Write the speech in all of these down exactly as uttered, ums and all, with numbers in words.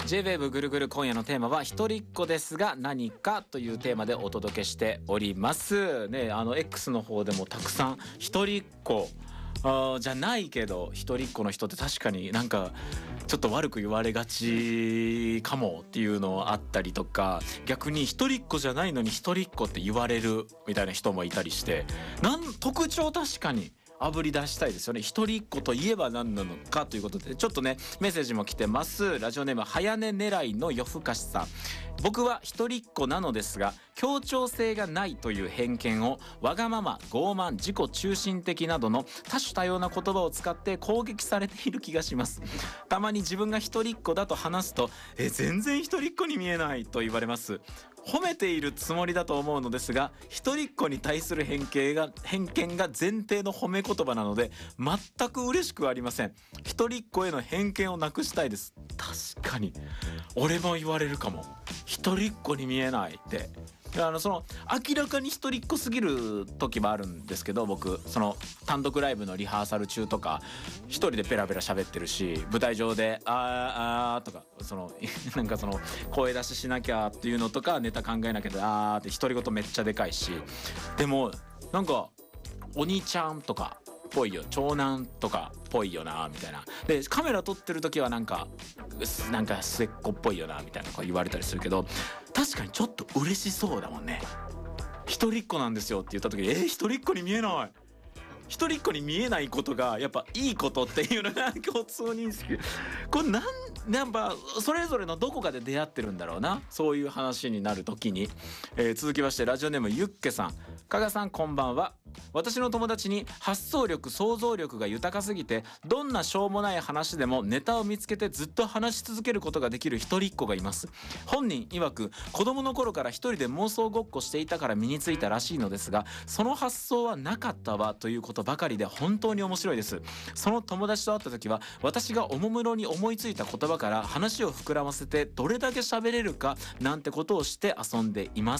ジェイウェーブ ぐるぐる、今夜のテーマは一人っ子ですが何かというテーマでお届けしておりますね。あの X の方でもたくさん一人っ子あじゃないけど一人っ子の人って確かになんかちょっと悪く言われがちかもっていうのあったりとか、逆に一人っ子じゃないのに一人っ子って言われるみたいな人もいたりして、なん特徴確かにあぶり出したいですよね。一人っ子といえば何なのかということで、ちょっとねメッセージも来てます。ラジオネーム早寝狙いの夜更かしさん。僕は一人っ子なのですが協調性がないという偏見をわがまま、傲慢、自己中心的などの多種多様な言葉を使って攻撃されている気がします。たまに自分が一人っ子だと話すとえ全然一人っ子に見えないと言われます。褒めているつもりだと思うのですが、一人っ子に対する偏見が偏見が前提の褒め言葉なので全く嬉しくありません。一人っ子への偏見をなくしたいです。確かに俺も言われるかも。一人っ子に見えないって。あのその明らかに一人っ子すぎる時もあるんですけど、僕その単独ライブのリハーサル中とか一人でペラペラ喋ってるし、舞台上であーあーとかそのなんかその声出ししなきゃっていうのとかネタ考えなきゃであーって独り言めっちゃでかいし、でもなんかお兄ちゃんとかぽいよ、長男とかぽいよなみたいな。でカメラ撮ってる時はなんかなんか末っ子っぽいよなみたいなこと言われたりするけど、確かにちょっと嬉しそうだもんね。一人っ子なんですよって言った時にえー、一人っ子に見えない、一人っ子に見えないことがやっぱいいことっていうのが共通認識。これなんなんかそれぞれのどこかで出会ってるんだろうな、そういう話になる時に、えー、続きましてラジオネームゆっけさん。加賀さんこんばんは。私の友達に発想力想像力が豊かすぎてどんなしょうもない話でもネタを見つけてずっと話し続けることができる一人っ子がいます。本人曰く子供の頃から一人で妄想ごっこしていたから身についたらしいのですが、その発想はなかったわということばかりで本当に面白いです。その友達と会った時は私がおもむろに思いついた言葉から話を膨らませてどれだけ喋れるかなんてことをして遊んでいます。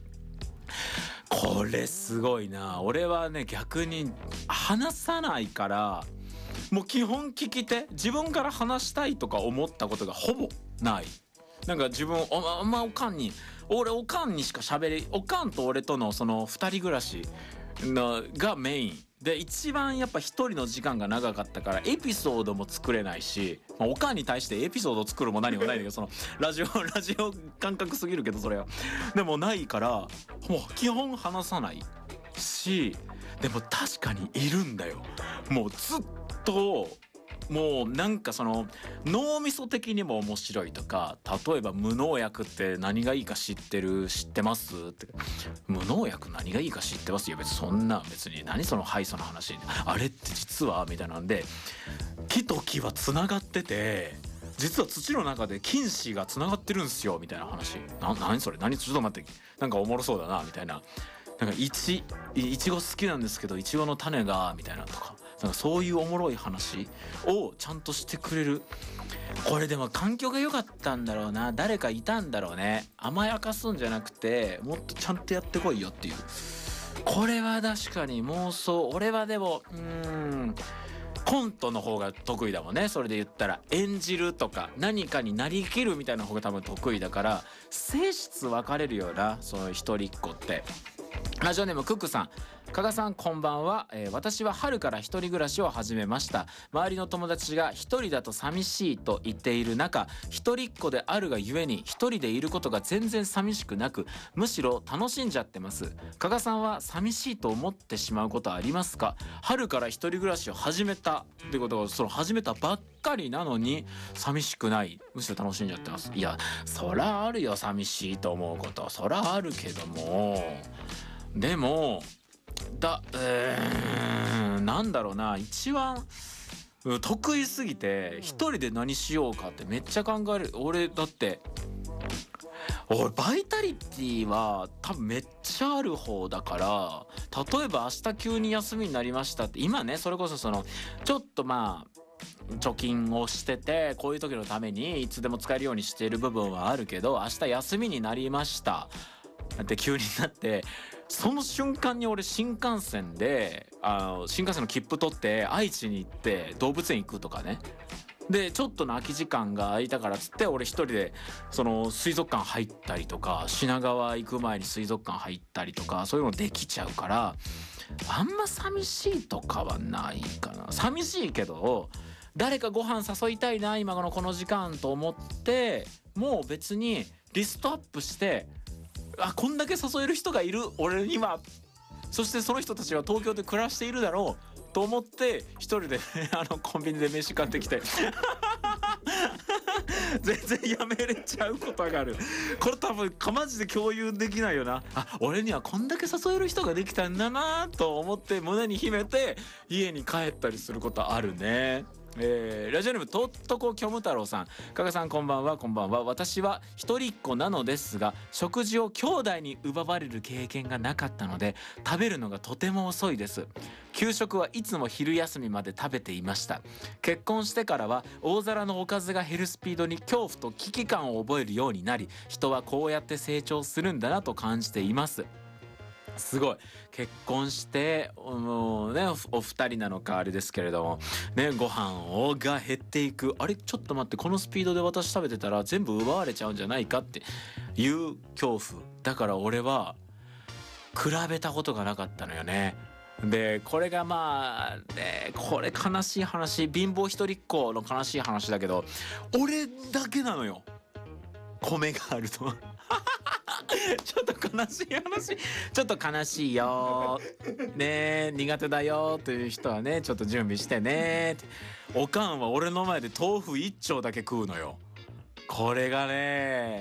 これすごいな。俺はね逆に話さないからもう基本聞き手、自分から話したいとか思ったことがほぼない。なんか自分あんまおかんに俺おかんにしか喋れ、おかんと俺とのその二人暮らしのがメインで一番やっぱ一人の時間が長かったからエピソードも作れないし、まあ、おかんに対してエピソードを作るも何もないんだけどそのラジオラジオ感覚すぎるけどそれはでもないからもう基本話さないし、でも確かにいるんだよ。もうずっともうなんかその脳みそ的にも面白いとか、例えば無農薬って何がいいか知ってる知ってますって、無農薬何がいいか知ってます？いや別にそんな別に何そのハイソの話あれって実はみたいなんで、木と木はつながってて実は土の中で菌糸がつながってるんすよみたいな話。な何それ何ちょっと待ってなんかおもろそうだなみたいな。なんかいちいちご好きなんですけどいちごの種がみたいなとか、なんかそういうおもろい話をちゃんとしてくれる。これでも環境が良かったんだろうな、誰かいたんだろうね。甘やかすんじゃなくてもっとちゃんとやってこいよっていう。これは確かに妄想。俺はでもうーんコントの方が得意だもんね。それで言ったら演じるとか何かになりきるみたいな方が多分得意だから性質分かれるよな、その一人っ子って。ラジオネームクックさん。加賀さんこんばんは、えー、私は春から一人暮らしを始めました。周りの友達が一人だと寂しいと言っている中、一人っ子であるがゆえに一人でいることが全然寂しくなく、むしろ楽しんじゃってます。加賀さんは寂しいと思ってしまうことありますか？春から一人暮らしを始めたってことはその始めたばっかりなのに寂しくない、むしろ楽しんじゃってます。いやそらあるよ、寂しいと思うこと。そらあるけどもでもだえー、なんだろうな、一番得意すぎて一人で何しようかってめっちゃ考える。俺だって俺バイタリティは多分めっちゃある方だから、例えば明日急に休みになりましたって今ねそれこそそのちょっとまあ貯金をしててこういう時のためにいつでも使えるようにしている部分はあるけど、明日休みになりましたって急になってその瞬間に俺新幹線であの新幹線の切符取って愛知に行って動物園行くとかね、 でちょっとの空き時間が空いたからっつって俺一人でその水族館入ったりとか、品川行く前に水族館入ったりとか、そういうのできちゃうから、あんま寂しいとかはないかな。寂しいけど誰かご飯誘いたいな今のこの時間と思って、もう別にリストアップして、あこんだけ誘える人がいる俺には、そしてその人たちは東京で暮らしているだろうと思って一人であのコンビニで飯買ってきて全然やめれちゃうことがある。これ多分かマジで共有できないよな。あ俺にはこんだけ誘える人ができたんだなと思って胸に秘めて家に帰ったりすることあるね。えー、ラジオネームとっとこきょむ太郎さん、加賀さんこんばんは。こんばんは。私は一人っ子なのですが、食事を兄弟に奪われる経験がなかったので食べるのがとても遅いです。給食はいつも昼休みまで食べていました。結婚してからは大皿のおかずが減るスピードに恐怖と危機感を覚えるようになり、人はこうやって成長するんだなと感じています。すごい結婚してもうね、お二人なのかあれですけれどもね、ご飯をが減っていく、あれちょっと待ってこのスピードで私食べてたら全部奪われちゃうんじゃないかっていう恐怖だから、俺は比べたことがなかったのよね。でこれがまあね、これ悲しい話、貧乏一人っ子の悲しい話だけど俺だけなのよ、米があるとちょっと悲しい話、ちょっと悲しいよね、苦手だよという人はねちょっと準備してねって。おかんは俺の前で豆腐一丁だけ食うのよ。これがね